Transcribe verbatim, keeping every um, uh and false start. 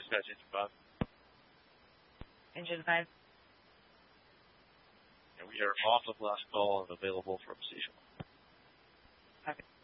Dispatch engine five. Engine five. And we are off of last call and available from station. Okay.